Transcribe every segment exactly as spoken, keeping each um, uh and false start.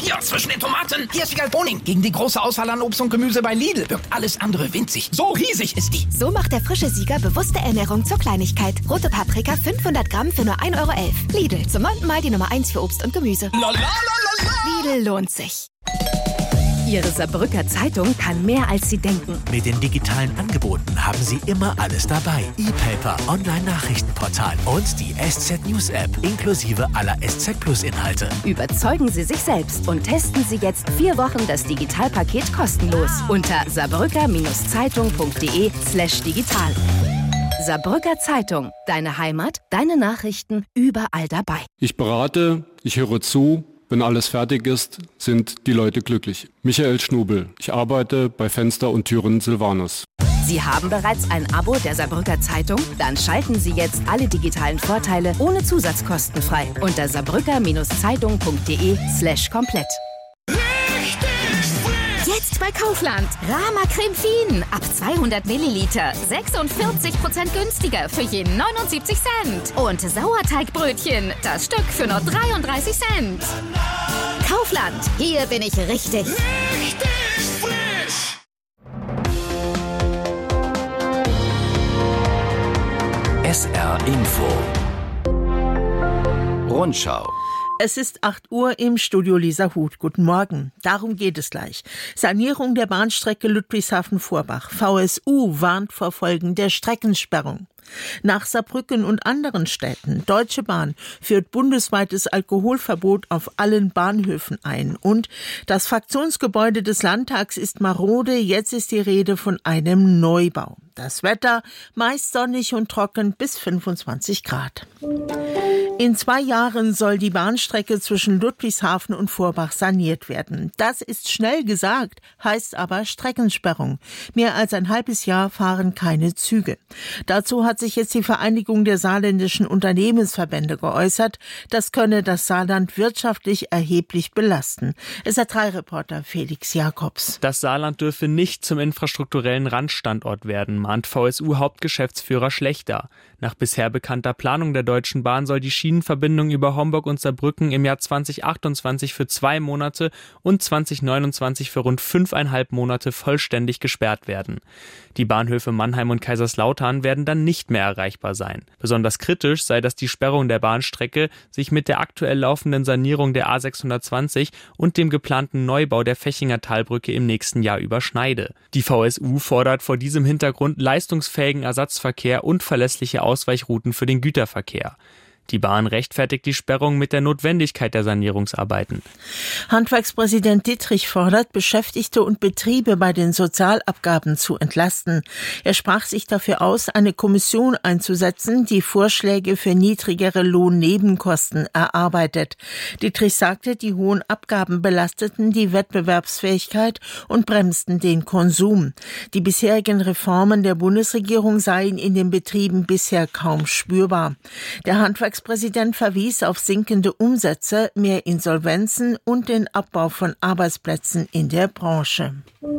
Hier, zwischen den Tomaten. Hier ist die Galboning. Gegen die große Auswahl an Obst und Gemüse bei Lidl wirkt alles andere winzig. So riesig ist die. So macht der frische Sieger bewusste Ernährung zur Kleinigkeit. Rote Paprika fünfhundert Gramm für nur ein Euro elf. Lidl, zum neunten Mal die Nummer eins für Obst und Gemüse. La, la, la, la, la. Lidl lohnt sich. Ihre Saarbrücker Zeitung kann mehr, als Sie denken. Mit den digitalen Angeboten haben Sie immer alles dabei. E-Paper, Online-Nachrichtenportal und die S Z News App inklusive aller S Z Plus Inhalte. Überzeugen Sie sich selbst und testen Sie jetzt vier Wochen das Digitalpaket kostenlos unter saarbrücker-zeitung.de slash digital. Saarbrücker Zeitung, deine Heimat, deine Nachrichten, überall dabei. Ich berate, ich höre zu. Wenn alles fertig ist, sind die Leute glücklich. Michael Schnubel. Ich arbeite bei Fenster und Türen Silvanus. Sie haben bereits ein Abo der Saarbrücker Zeitung? Dann schalten Sie jetzt alle digitalen Vorteile ohne Zusatzkosten frei unter saarbrücker-zeitung.de slash komplett. Jetzt bei Kaufland. Rama Creme Fien. Ab zweihundert Milliliter. sechsundvierzig Prozent günstiger für je neunundsiebzig Cent. Und Sauerteigbrötchen. Das Stück für nur dreiunddreißig Cent. Kaufland. Hier bin ich richtig. Richtig frisch. S R Info. Rundschau. Es ist acht Uhr, im Studio Lisa Huth. Guten Morgen. Darum geht es gleich. Sanierung der Bahnstrecke Ludwigshafen-Vorbach. V S U warnt vor Folgen der Streckensperrung. Nach Saarbrücken und anderen Städten. Deutsche Bahn führt bundesweites Alkoholverbot auf allen Bahnhöfen ein. Und das Fraktionsgebäude des Landtags ist marode. Jetzt ist die Rede von einem Neubau. Das Wetter meist sonnig und trocken bis fünfundzwanzig Grad. In zwei Jahren soll die Bahnstrecke zwischen Ludwigshafen und Vorbach saniert werden. Das ist schnell gesagt, heißt aber Streckensperrung. Mehr als ein halbes Jahr fahren keine Züge. Dazu hat sich jetzt die Vereinigung der saarländischen Unternehmensverbände geäußert. Das könne das Saarland wirtschaftlich erheblich belasten. S R drei Reporter Felix Jakobs. Das Saarland dürfe nicht zum infrastrukturellen Randstandort werden, mahnt V S U-Hauptgeschäftsführer Schlechter. Nach bisher bekannter Planung der Deutschen Bahn soll die Schienenverbindung über Homburg und Saarbrücken im Jahr zwanzig achtundzwanzig für zwei Monate und zwanzig neunundzwanzig für rund fünfeinhalb Monate vollständig gesperrt werden. Die Bahnhöfe Mannheim und Kaiserslautern werden dann nicht mehr erreichbar sein. Besonders kritisch sei, dass die Sperrung der Bahnstrecke sich mit der aktuell laufenden Sanierung der A sechshundertzwanzig und dem geplanten Neubau der Fechinger Talbrücke im nächsten Jahr überschneide. Die V S U fordert vor diesem Hintergrund leistungsfähigen Ersatzverkehr und verlässliche Ausweichrouten für den Güterverkehr. Die Bahn rechtfertigt die Sperrung mit der Notwendigkeit der Sanierungsarbeiten. Handwerkspräsident Dittrich fordert, Beschäftigte und Betriebe bei den Sozialabgaben zu entlasten. Er sprach sich dafür aus, eine Kommission einzusetzen, die Vorschläge für niedrigere Lohnnebenkosten erarbeitet. Dittrich sagte, die hohen Abgaben belasteten die Wettbewerbsfähigkeit und bremsten den Konsum. Die bisherigen Reformen der Bundesregierung seien in den Betrieben bisher kaum spürbar. Der Handwerkspräsident Präsident verwies auf sinkende Umsätze, mehr Insolvenzen und den Abbau von Arbeitsplätzen in der Branche.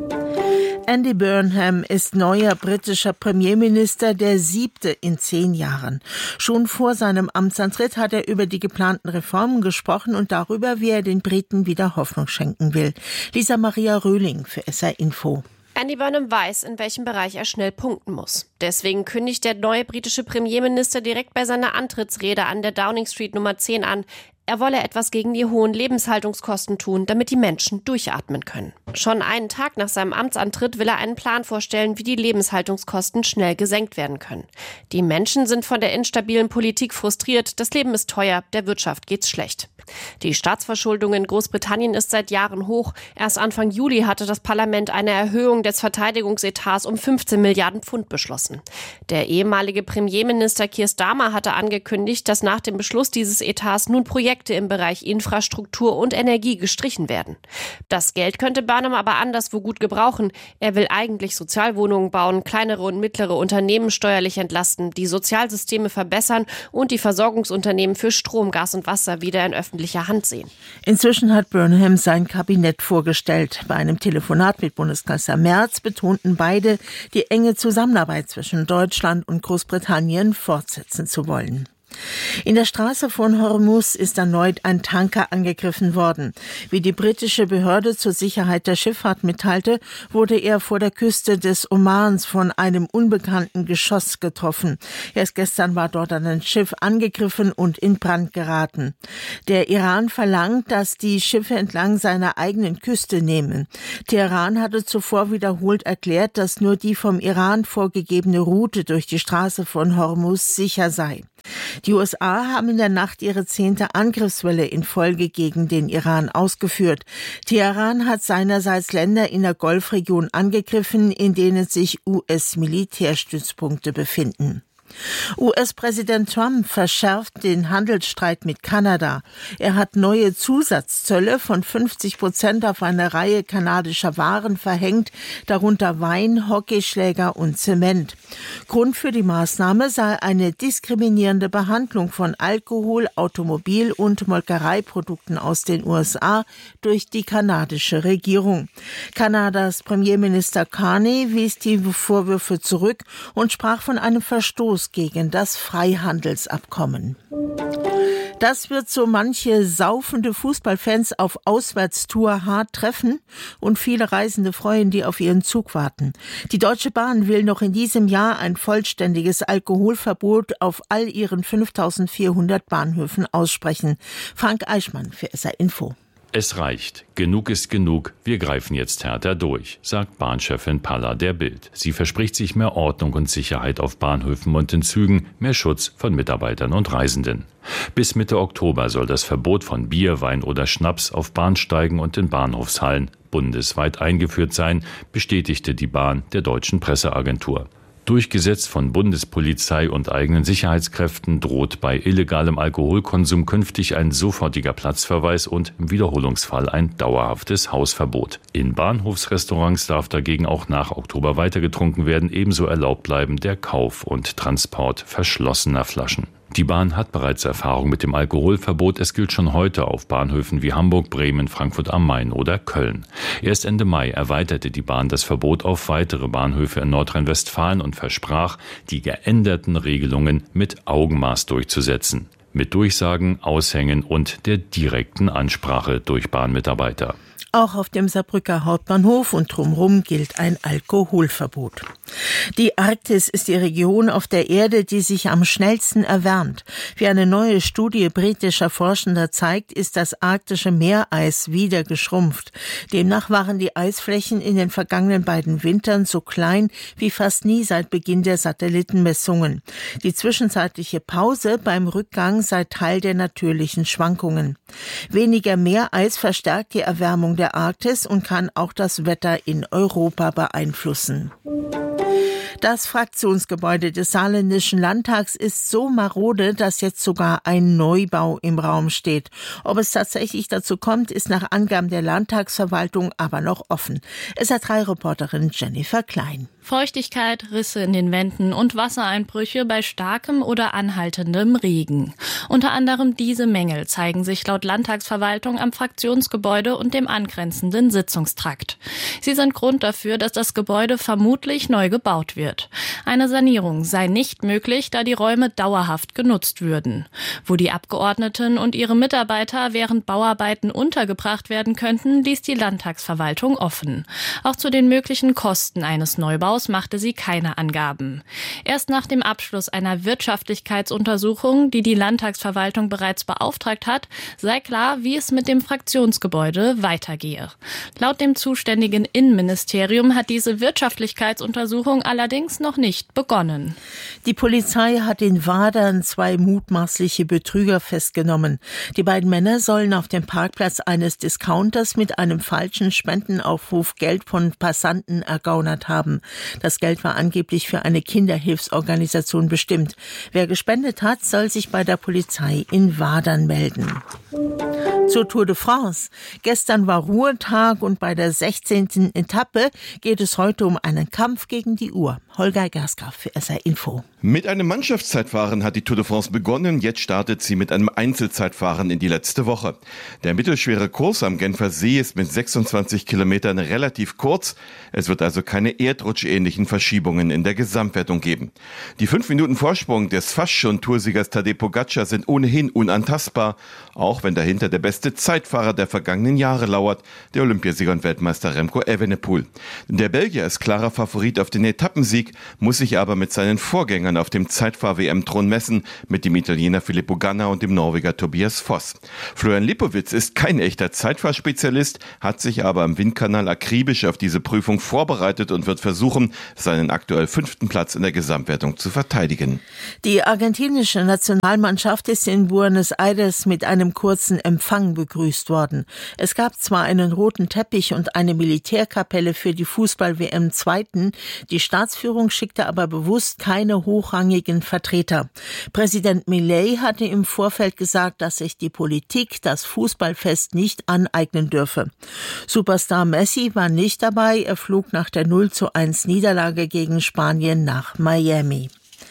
Andy Burnham ist neuer britischer Premierminister, der siebte in zehn Jahren. Schon vor seinem Amtsantritt hat er über die geplanten Reformen gesprochen und darüber, wie er den Briten wieder Hoffnung schenken will. Lisa Maria Röhling für S R Info. Andy Burnham weiß, in welchem Bereich er schnell punkten muss. Deswegen kündigt der neue britische Premierminister direkt bei seiner Antrittsrede an der Downing Street Nummer zehn an, er wolle etwas gegen die hohen Lebenshaltungskosten tun, damit die Menschen durchatmen können. Schon einen Tag nach seinem Amtsantritt will er einen Plan vorstellen, wie die Lebenshaltungskosten schnell gesenkt werden können. Die Menschen sind von der instabilen Politik frustriert, das Leben ist teuer, der Wirtschaft geht's schlecht. Die Staatsverschuldung in Großbritannien ist seit Jahren hoch. Erst Anfang Juli hatte das Parlament eine Erhöhung des Verteidigungsetats um fünfzehn Milliarden Pfund beschlossen. Der ehemalige Premierminister Keir Starmer hatte angekündigt, dass nach dem Beschluss dieses Etats nun Projekte im Bereich Infrastruktur und Energie gestrichen werden. Das Geld könnte Burnham aber anderswo gut gebrauchen. Er will eigentlich Sozialwohnungen bauen, kleinere und mittlere Unternehmen steuerlich entlasten, die Sozialsysteme verbessern und die Versorgungsunternehmen für Strom, Gas und Wasser wieder in öffentlicher Hand sehen. Inzwischen hat Burnham sein Kabinett vorgestellt. Bei einem Telefonat mit Bundeskanzler Merz betonten beide, die enge Zusammenarbeit zwischen Deutschland und Großbritannien fortsetzen zu wollen. In der Straße von Hormuz ist erneut ein Tanker angegriffen worden. Wie die britische Behörde zur Sicherheit der Schifffahrt mitteilte, wurde er vor der Küste des Omans von einem unbekannten Geschoss getroffen. Erst gestern war dort ein Schiff angegriffen und in Brand geraten. Der Iran verlangt, dass die Schiffe entlang seiner eigenen Küste nehmen. Teheran hatte zuvor wiederholt erklärt, dass nur die vom Iran vorgegebene Route durch die Straße von Hormuz sicher sei. Die U S A haben in der Nacht ihre zehnte Angriffswelle in Folge gegen den Iran ausgeführt. Teheran hat seinerseits Länder in der Golfregion angegriffen, in denen sich U S-Militärstützpunkte befinden. U S-Präsident Trump verschärft den Handelsstreit mit Kanada. Er hat neue Zusatzzölle von fünfzig Prozent auf eine Reihe kanadischer Waren verhängt, darunter Wein, Hockeyschläger und Zement. Grund für die Maßnahme sei eine diskriminierende Behandlung von Alkohol, Automobil- und Molkereiprodukten aus den U S A durch die kanadische Regierung. Kanadas Premierminister Carney wies die Vorwürfe zurück und sprach von einem Verstoß gegen das Freihandelsabkommen. Das wird so manche saufende Fußballfans auf Auswärtstour hart treffen und viele Reisende freuen, die auf ihren Zug warten. Die Deutsche Bahn will noch in diesem Jahr ein vollständiges Alkoholverbot auf all ihren fünftausendvierhundert Bahnhöfen aussprechen. Frank Eichmann für S R Info. Es reicht. Genug ist genug. Wir greifen jetzt härter durch, sagt Bahnchefin Palla der Bild. Sie verspricht sich mehr Ordnung und Sicherheit auf Bahnhöfen und in Zügen, mehr Schutz von Mitarbeitern und Reisenden. Bis Mitte Oktober soll das Verbot von Bier, Wein oder Schnaps auf Bahnsteigen und in Bahnhofshallen bundesweit eingeführt sein, bestätigte die Bahn der Deutschen Presseagentur. Durchgesetzt von Bundespolizei und eigenen Sicherheitskräften droht bei illegalem Alkoholkonsum künftig ein sofortiger Platzverweis und im Wiederholungsfall ein dauerhaftes Hausverbot. In Bahnhofsrestaurants darf dagegen auch nach Oktober weiter getrunken werden, ebenso erlaubt bleiben der Kauf und Transport verschlossener Flaschen. Die Bahn hat bereits Erfahrung mit dem Alkoholverbot. Es gilt schon heute auf Bahnhöfen wie Hamburg, Bremen, Frankfurt am Main oder Köln. Erst Ende Mai erweiterte die Bahn das Verbot auf weitere Bahnhöfe in Nordrhein-Westfalen und versprach, die geänderten Regelungen mit Augenmaß durchzusetzen. Mit Durchsagen, Aushängen und der direkten Ansprache durch Bahnmitarbeiter. Auch auf dem Saarbrücker Hauptbahnhof und drumherum gilt ein Alkoholverbot. Die Arktis ist die Region auf der Erde, die sich am schnellsten erwärmt. Wie eine neue Studie britischer Forschender zeigt, ist das arktische Meereis wieder geschrumpft. Demnach waren die Eisflächen in den vergangenen beiden Wintern so klein wie fast nie seit Beginn der Satellitenmessungen. Die zwischenzeitliche Pause beim Rückgang sei Teil der natürlichen Schwankungen. Weniger Meereis verstärkt die Erwärmung der Arktis und kann auch das Wetter in Europa beeinflussen. Das Fraktionsgebäude des Saarländischen Landtags ist so marode, dass jetzt sogar ein Neubau im Raum steht. Ob es tatsächlich dazu kommt, ist nach Angaben der Landtagsverwaltung aber noch offen. S R drei Reporterin Jennifer Klein. Feuchtigkeit, Risse in den Wänden und Wassereinbrüche bei starkem oder anhaltendem Regen. Unter anderem diese Mängel zeigen sich laut Landtagsverwaltung am Fraktionsgebäude und dem angrenzenden Sitzungstrakt. Sie sind Grund dafür, dass das Gebäude vermutlich neu gebaut wird. Eine Sanierung sei nicht möglich, da die Räume dauerhaft genutzt würden. Wo die Abgeordneten und ihre Mitarbeiter während Bauarbeiten untergebracht werden könnten, ließ die Landtagsverwaltung offen. Auch zu den möglichen Kosten eines Neubaus machte sie keine Angaben. Erst nach dem Abschluss einer Wirtschaftlichkeitsuntersuchung, die die Landtagsverwaltung bereits beauftragt hat, sei klar, wie es mit dem Fraktionsgebäude weitergehe. Laut dem zuständigen Innenministerium hat diese Wirtschaftlichkeitsuntersuchung allerdings noch nicht begonnen. Die Polizei hat in Wadern zwei mutmaßliche Betrüger festgenommen. Die beiden Männer sollen auf dem Parkplatz eines Discounters mit einem falschen Spendenaufruf Geld von Passanten ergaunert haben. Das Geld war angeblich für eine Kinderhilfsorganisation bestimmt. Wer gespendet hat, soll sich bei der Polizei in Wadern melden. Zur Tour de France. Gestern war Ruhetag und bei der sechzehnten Etappe geht es heute um einen Kampf gegen die Uhr. Holger Gerska für S R Info. Mit einem Mannschaftszeitfahren hat die Tour de France begonnen. Jetzt startet sie mit einem Einzelzeitfahren in die letzte Woche. Der mittelschwere Kurs am Genfer See ist mit sechsundzwanzig Kilometern relativ kurz. Es wird also keine erdrutschähnlichen Verschiebungen in der Gesamtwertung geben. Die fünf Minuten Vorsprung des fast schon Toursiegers Tadej Pogačar sind ohnehin unantastbar, auch wenn dahinter der beste Zeitfahrer der vergangenen Jahre lauert, der Olympiasieger und Weltmeister Remco Evenepoel. Der Belgier ist klarer Favorit auf den Etappensieg, muss sich aber mit seinen Vorgängern auf dem Zeitfahr-W M-Thron messen, mit dem Italiener Filippo Ganna und dem Norweger Tobias Foss. Florian Lipowitz ist kein echter Zeitfahrspezialist, hat sich aber im Windkanal akribisch auf diese Prüfung vorbereitet und wird versuchen, seinen aktuell fünften Platz in der Gesamtwertung zu verteidigen. Die argentinische Nationalmannschaft ist in Buenos Aires mit einem kurzen Empfang begrüßt worden. Es gab zwar einen roten Teppich und eine Militärkapelle für die Fußball-W M Zweiten, die Staatsführung schickte aber bewusst keine hochrangigen Vertreter. Präsident Milei hatte im Vorfeld gesagt, dass sich die Politik das Fußballfest nicht aneignen dürfe. Superstar Messi war nicht dabei, er flog nach der null zu eins Niederlage gegen Spanien nach Miami.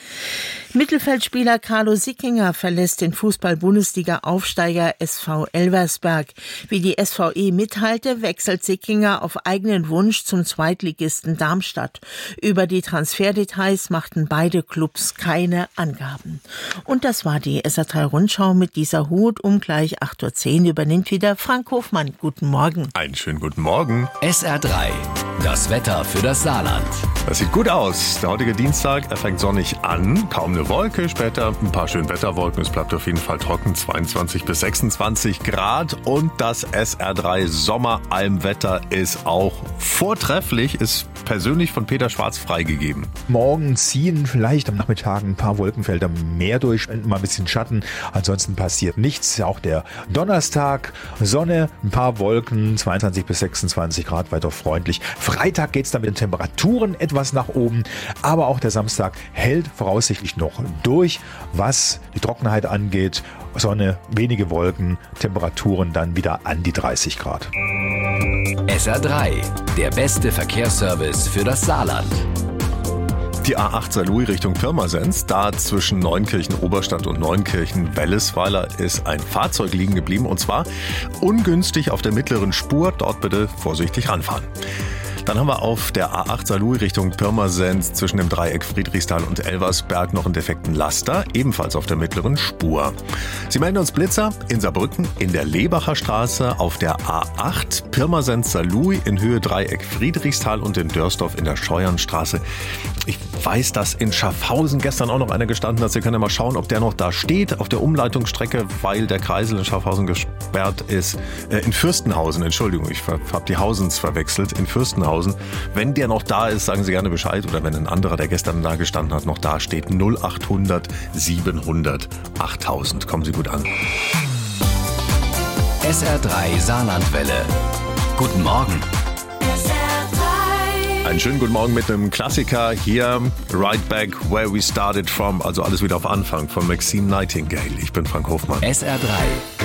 Mittelfeldspieler Carlo Sickinger verlässt den Fußball-Bundesliga-Aufsteiger S V Elversberg. Wie die S V E mitteilte, wechselt Sickinger auf eigenen Wunsch zum Zweitligisten Darmstadt. Über die Transferdetails machten beide Clubs keine Angaben. Und das war die S R drei Rundschau mit dieser Hut. Um gleich acht Uhr zehn übernimmt wieder Frank Hofmann. Guten Morgen. Einen schönen guten Morgen. S R drei, das Wetter für das Saarland. Das sieht gut aus. Der heutige Dienstag, er fängt sonnig an, kaum eine Wolke, später ein paar schöne Wetterwolken. Es bleibt auf jeden Fall trocken, zweiundzwanzig bis sechsundzwanzig Grad. Und das S R drei Sommeralmwetter ist auch vortrefflich, ist persönlich von Peter Schwarz freigegeben. Morgen ziehen vielleicht am Nachmittag ein paar Wolkenfelder mehr durch, mal ein bisschen Schatten. Ansonsten passiert nichts. Auch der Donnerstag, Sonne, ein paar Wolken, zweiundzwanzig bis sechsundzwanzig Grad, weiter freundlich. Freitag geht es dann mit den Temperaturen etwas nach oben, aber auch der Samstag hält voraussichtlich noch durch, was die Trockenheit angeht. Sonne, wenige Wolken, Temperaturen dann wieder an die dreißig Grad. S R drei, der beste Verkehrsservice für das Saarland. Die A acht Saarlouis Richtung Pirmasens, da zwischen Neunkirchen-Oberstadt und Neunkirchen-Wellesweiler ist ein Fahrzeug liegen geblieben und zwar ungünstig auf der mittleren Spur. Dort bitte vorsichtig ranfahren. Dann haben wir auf der A acht Saarlouis Richtung Pirmasens zwischen dem Dreieck Friedrichsthal und Elversberg noch einen defekten Laster, ebenfalls auf der mittleren Spur. Sie melden uns Blitzer in Saarbrücken in der Lebacher Straße, auf der A acht Pirmasens Saarlouis in Höhe Dreieck Friedrichsthal und in Dörsdorf in der Scheuernstraße. Ich weiß, dass in Schaffhausen gestern auch noch einer gestanden hat. Sie können ja mal schauen, ob der noch da steht auf der Umleitungsstrecke, weil der Kreisel in Schaffhausen gesperrt ist. Äh, in Fürstenhausen, Entschuldigung, ich habe die Hausens verwechselt, in Fürstenhausen. Wenn der noch da ist, sagen Sie gerne Bescheid. Oder wenn ein anderer, der gestern da gestanden hat, noch da steht. null achthundert siebenhundert achttausend. Kommen Sie gut an. S R drei Saarlandwelle. Guten Morgen. Einen schönen guten Morgen mit einem Klassiker hier. Right Back Where We Started From. Also alles wieder auf Anfang von Maxine Nightingale. Ich bin Frank Hofmann. S R drei.